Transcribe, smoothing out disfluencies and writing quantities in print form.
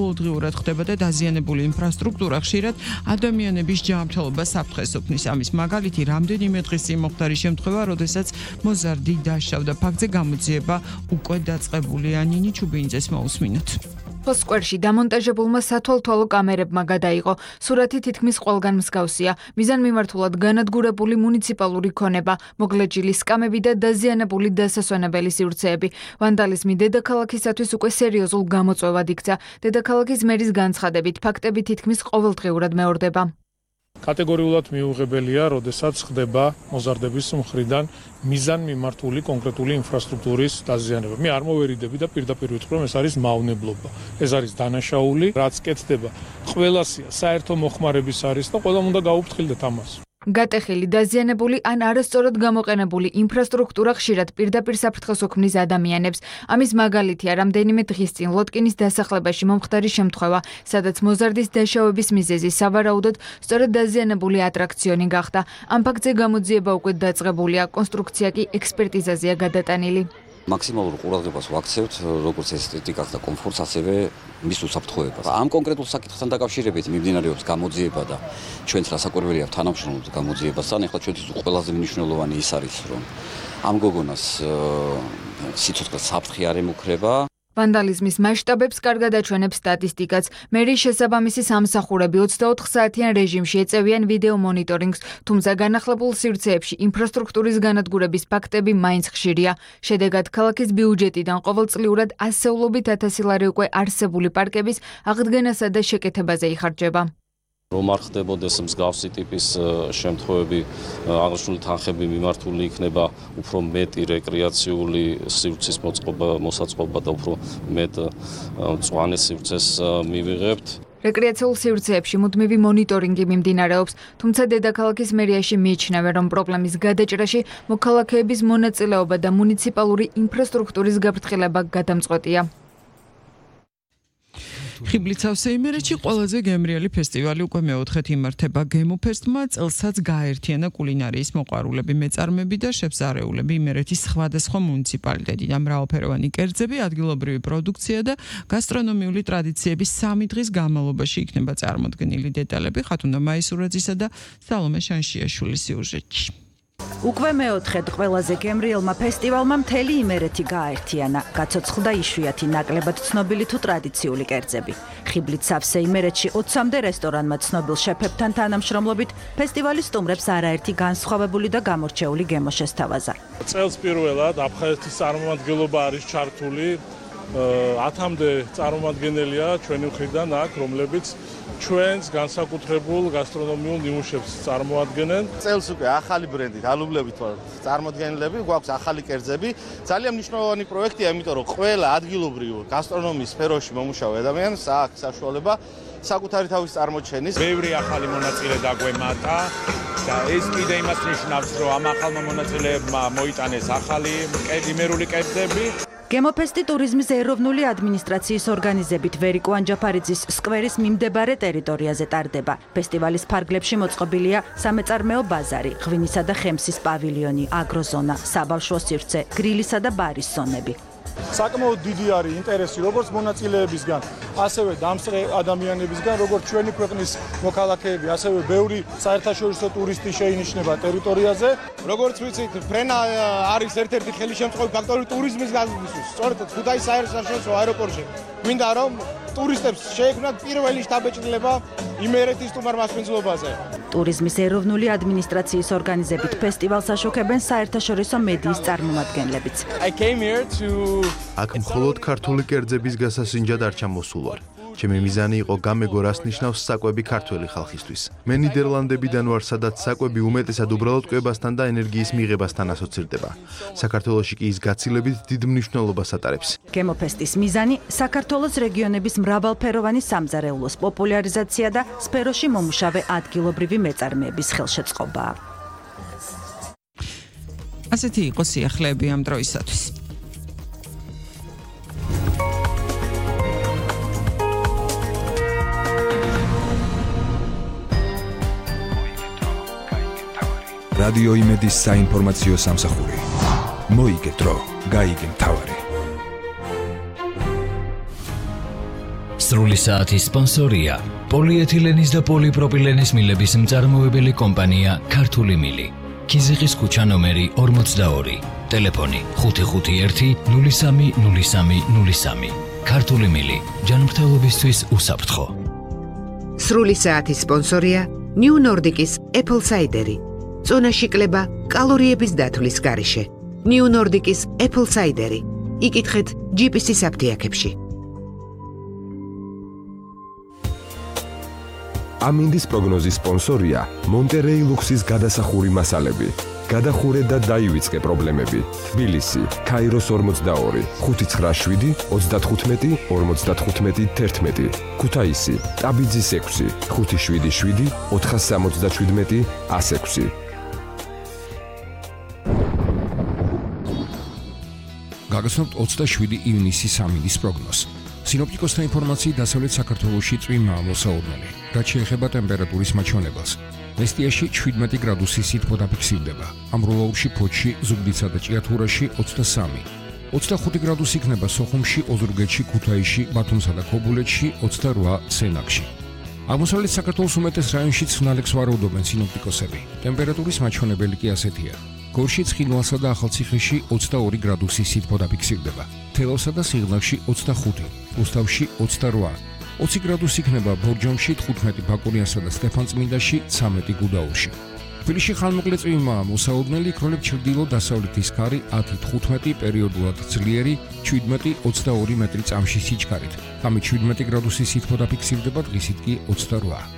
ყოველდღიურად ხდება და დაზიანებული ინფრასტრუქტურა ხშირად ადამიანების ჯანმრთელობას საფრთხეს ოფნის. ამის მაგალითი რამდენიმე დღის წინ მოხდა შემთხვევა, როდესაც მოზარდი დაშავდა. ფაქტზე გამოძიება უკვე დაწყებულია. ნინი ჩუბინიძეს მოусმინოთ. სკვერში დამონტაჟებულმა სათვალთვალო კამერებმა გადაიღო. სურათი თითქმის ყველგან მსგავსია. მიზანმიმართულად განადგურებული მუნიციპალური ქონება, მოგლეჯილი სკამები და დაზიანებული დასასვენებელი სივრცეები. ვანდალიზმი დედაქალაქისათვის უკვე სერიოზულ გამოწვევად იქცა. დედაქალაქის მერის განცხადებით, ფაქტები თითქმის ყოველდღიურად მეორდება. კატეგორიულად მიუღებელია, როდესაც ხდება მოზარდების მხრიდან მიზანმიმართული კონკრეტული ინფრასტრუქტურის დაზიანება. მე არ მოვერიდები და პირდაპირ ვიტყვი, რომ ეს არის მავნებლობა. ეს არის დანაშაული, რაც კეთდება. ყველასია საერთო მოხმარების არის და ყველამ უნდა გაუფრთხილდეთ ამას. გატეხილი, დაზიანებული ან არასწორად გამოყენებული ინფრასტრუქტურა ხშირად პირდაპირ საფრთხეს ოქმნის ადამიანებს. ამის მაგალითია რამდენიმე დღის წინ ლოტკინის დასახლებაში მომხდარი შემთხვევა, სადაც მოზარდის დაშავების მიზეზი სავარაუდოდ სწორედ დაზიანებული ატრაქციონი გახდა. ამ ფაქტზე გამოძიება უკვე დაწყებულია, კონსტრუქცია კი ექსპერტიზაზეა გადატანილი. მაქსიმალურ ყურადღებას ვაქცევთ როგორც ესთეტიკას და კომფორტს, ასევე მის უსაფრთხოებას. ამ კონკრეტულ საკითხთან დაკავშირებით მიმდინარეობს გამოძიება და ჩვენც რასაკვირველია თანამშრომლობთ გამოძიებასთან. ეხლა ჩვენთვის ყველაზე მნიშვნელოვანი ის არის, რომ ამ გოგონას სიცოცხლე საფრთხე არ ემუქრება. ვანდალიზმის მასშტაბებს კარგად აჩვენებს სტატისტიკაც. მერის შესაბამისი სამსახურები 24 საათიან რეჟიმში ეწევიან ვიდეო მონიტორინგს, თუმცა განახლებულ სივრცეებში ინფრასტრუქტურის განადგურების ფაქტები მაინც ხშირია. შედეგად ქალაქის ბიუჯეტიდან ყოველწლიურად ასეულობით 1000 ლარი უკვე არსებული პარკების აღდგენასა და შეკეთებაზე იხარჯება. რომ არ ხდებოდეს მსგავსი ტიპის შემთხვევები, აღნიშნული თანხები მიმართული იქნება უფრო მეტი რეკრეაციული სივრცის მოსაწყობა და უფრო მეტ მწვანე სივრცეს მივიღებთ. რეკრეაციულ სივრცეებში მუდმივი მონიტორინგი მიმდინარეობს, თუმცა დედაქალაქის მერიაში მიიჩნევენ, რომ პრობლემის გადაჭრაში მოქალაქეების მონაწილეობა და მუნიციპალური ინფრასტრუქტურის გაფრთხილება გადამწყვეტია. ხიბლიცავსე იმერეთში ყველაზე გემრიელი ფესტივალი უკვე მეოთხედ იმართება. გემოფესტმა წელსაც გააერთიანა კულინარიის მოყვარულები, მეწარმეები და შეფსარეულები იმერეთის სხვადასხვა მუნიციპალიტეტიდან. მრავალფეროვანი კერძები, ადგილობრივი პროდუქცია და გასტრონომიული ტრადიციების 3 დღის განმავლობაში იქნება წარმოდგენილი. დეტალები ხათუნა მაისურაძისა და სალომე შანშიაშვილის სიუჟეტში. უკვე მეოთხედ ყველაზე გემრიელმა ფესტივალმა მთელი იმერეთი გააერთიანა. გაცოცხლდა იშვიათი ნაკლებად ცნობილი თუ ტრადიციული კერძები. ხიბლით სავსე იმერეთში 20-მდე რესტორანმა ცნობილ შეფებთან თანამშრომლობით ფესტივალის სტუმრებს არაერთი განსხვავებული და გამორჩეული გემო შესთავაზა. წელს პირველად აფხაზეთის წარმომადგენლობა არის ჩართული. 10-მდე წარმომადგენელია ჩვენი მხრიდან აქ, რომლებიც ჩვენს განსაკუთრებულ გასტრონომიულ ნიმუშებს წარმოადგენენ. წელს უკვე ახალი ბრენდით ალუბლებით ვარ წარმოადგენლები, გვაქვს ახალი კერძები. ძალიან მნიშვნელოვანი პროექტია, იმიტომ რომ ყველა ადგილობრივ გასტრონომიის სფეროში მომუშავე ადამიანს აქვს საშუალება საკუთარი თავის წარმოჩენის. ბევრი ახალი მონაწილე დაგვემატა და ეს კიდე იმას ნიშნავს, რომ ამ ახალმა მონაწილეებმა მოიტანეს ახალი იმერული კერძები. გემოფესტი ტურიზმის ეროვნული ადმინისტრაციის ორგანიზებით ვერიკო ანჯაფარიძის სკვერის მიმდებარე ტერიტორიაზე ტარდება. ფესტივალის ფარგლებში მოწყობილია სამეწარმეო ბაზარი, ღვინისა და ხემსის პავილიონი, აგროზონა, საბავშვო სივრცე, გრილისა და ბარის ზონები. საკმაოდ დიდი არის ინტერესი როგორც მონაწილეებისგან, ასევე დამსწრე ადამიანებისგან, როგორც ჩვენი ქვეყნის მოქალაქეები, ასევე ბევრი საერთაშორისო ტურისტი შეინიშნება ტერიტორიაზე. როგორც ვიცით, ფრენა არის ერთ-ერთი ხელშემწყობი ფაქტორი ტურიზმის გაზრდისთვის. სწორედ ქუთაისის საერთაშორისო აეროპორტში მინდა რომ ტურისტებს შეექმნათ პირველი შთაბეჭდილება იმერეთის სტუმარ-მასპინძლობაზე. ტურიზმის ეროვნული ადმინისტრაციის ორგანიზებით ფესტივალს აშუქებენ საერთაშორისო მედიის წარმომადგენლებიც. აქ მხოლოდ ქართული კერძების გასასინჯად არ ჩამოსულ ვარ. ჩემი მიზანი იყო გამეგო რას ნიშნავს საკვები ქართველი ხალხისთვის. მე ნიდერლანდებიდან ვარ, სადაც საკვები უმეტესად უბრალოდ კვებასთან და ენერგიის მიღებასთან ასოცირდება. საქართველოში კი ის გაცილებით დიდ მნიშვნელობას ატარებს. გემოფესტის მიზანი საქართველოს რეგიონების მრავალფეროვანი სამზარეულოს პოპულარიზაცია და სფეროში მომუშავე ადგილობრივი მეწარმეების ხელშეწყობაა. ასეთი იყო სიახლეები ამ დროისათვის. რადიო იმედის საინფორმაციო სამსახური. მოიგე დრო, გაიგე მთავარი. სრული საათის სპონსორია პოლიეთილენის და პოლიპროპილენის მილების მწარმოებელი კომპანია ქართული მილი. ქიზიყის ქუჩა ნომერი 42. ტელეფონი 551-030303. ქართული მილი. ჯანმრთელობისთვის უსაფრთხო. სრული საათის სპონსორია New Nordic-ის Apple Cider-ი. წონაში კლება კალორიების დათვლის გარეშე. New Nordic-ის Apple Cider-ი. იკითხეთ GPS-ის აფთიაქებში. ამინდის პროგნოზის სპონსორია მონტერეი ლუქსის გადასახური მასალები. გადახურე და დაივიწყე პრობლემები. თბილისი, ქაიროს 42, 597, 35, 55, 11. ქუთაისი, ტაბიძის 6, 577, 467, 106. გაგაცნობთ 27 ივნისის ამინდის პროგნოზს. სინოპტიკოსთა ინფორმაციით დასავლეთ საქართველოში წვიმაა მოსაოდნელი. რაც შეეხება ტემპერატურის მაჩვენებელს. მესტიაში 17 გრადუსი სითბო დაფიქსირდება. ამბროლაურში, ფოთში, ზუგდიდსა და ჭიათურაში 23. 25 გრადუსი იქნება სოხუმში, ოზურგეთში, ქუთაისში, ბათუმსა და ქობულეთში, 28 სენაკში. აღმოსავლეთ საქართველოს უმეტეს რაიონშიც ხნალექს ვარაუდობენ სინოპტიკოსები. ტემპერატურის მაჩვენებელი კი ასეთია. გორში, ცხინვალსა და ახალციხეში 22 გრადუსი სითბო დაფიქსირდება. თელავსა და სიღნაღში 25, რუსთავში 28. 20 გრადუსი იქნება ბორჯომში, 15 ბაკურიანსა და სტეფანწმინდაში, 13 გუდაურში. თბილისში ხანმოკლე წვიმაა მოსაოდნელი, იქროლებს ჩრდილო-დასავლეთის ქარი 10-15 პერიოდულად ძლიერი, 17-22 მეტრი წამში სიჩქარით. ამით 17 გრადუსი სითბო დაფიქსირდება, დღისით კი 28.